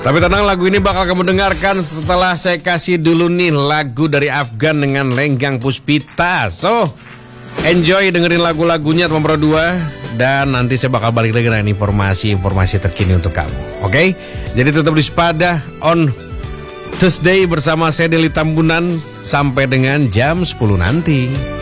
Tapi tenang, lagu ini bakal kamu dengarkan setelah saya kasih dulu nih lagu dari Afgan dengan Lenggang Puspita. So, enjoy dengerin lagu-lagunya teman Pro 2. Dan nanti saya bakal balik lagi dengan informasi-informasi terkini untuk kamu. Oke? Jadi tetap di Sepada on Tuesday bersama saya Deli Tambunan. Sampai dengan jam 10 nanti.